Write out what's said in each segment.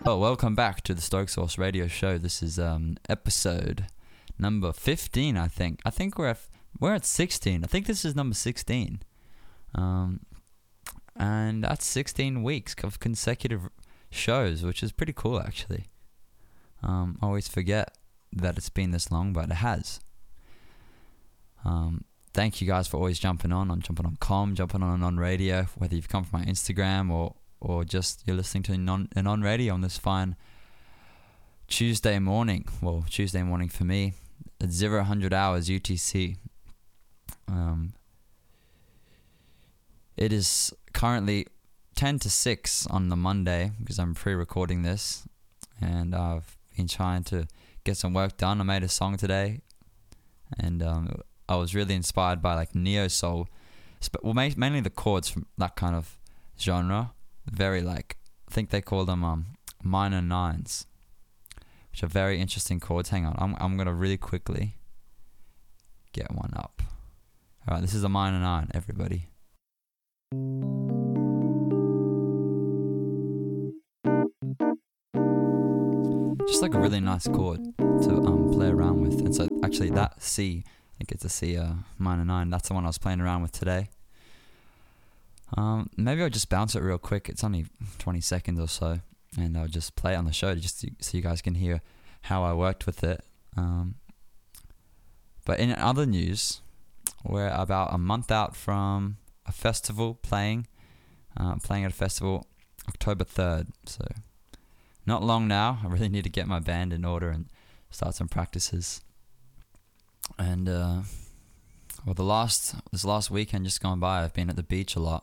Well, welcome back to the Stoke Source Radio Show. This is episode number 15, I think. I think we're at 16. I think this is number 16. And that's 16 weeks of consecutive shows, which is pretty cool, actually. I always forget that it's been this long, but it has. Thank you guys for always jumping on com, jumping on radio, whether you've come from my Instagram or just you're listening to on radio on this fine Tuesday morning. Well, Tuesday morning for me at 0000 hours UTC. It is currently 10 to 6 on the Monday because I'm pre-recording this, and I've been trying to get some work done. I made a song today, and I was really inspired by like neo soul, mainly the chords from that kind of genre. Very like, I think they call them minor nines, which are very interesting chords. Hang on, I'm gonna really quickly get one up. All right, this is a minor nine, everybody. Just like a really nice chord to play around with. And so actually that C, I think it's a C minor 9, that's the one I was playing around with today. Maybe I'll just bounce it real quick. It's only 20 seconds or so, and I'll just play it on the show just so you guys can hear how I worked with it. But in other news, we're about a month out from a festival playing at a festival October 3rd, so not long now. I really need to get my band in order and start some practices. And this last weekend just gone by, I've been at the beach a lot.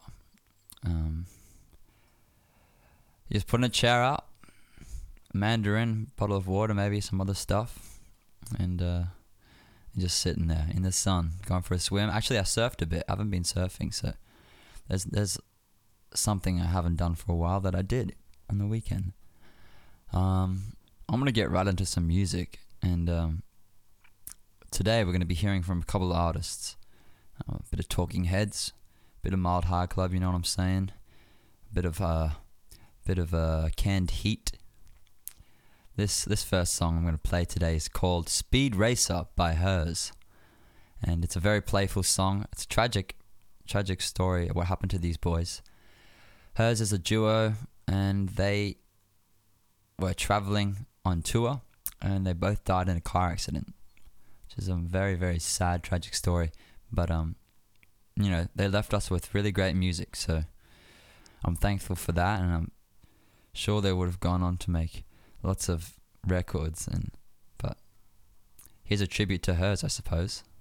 Just putting a chair out, a mandarin, bottle of water, maybe some other stuff, and just sitting there in the sun, going for a swim. Actually, I surfed a bit. I haven't been surfing, so there's something I haven't done for a while that I did on the weekend. I'm gonna get right into some music, and today we're gonna be hearing from a couple of artists. A bit of Talking Heads, a bit of Mild High Club, you know what I'm saying? A bit of Canned Heat. This first song I'm gonna play today is called Speed Racer by Hers, and it's a very playful song. It's a tragic story of what happened to these boys. Hers is a duo, and they were traveling on tour, and they both died in a car accident, which is a very, very sad, tragic story. But they left us with really great music, so I'm thankful for that, and I'm sure they would have gone on to make lots of records. But here's a tribute to Hers, I suppose.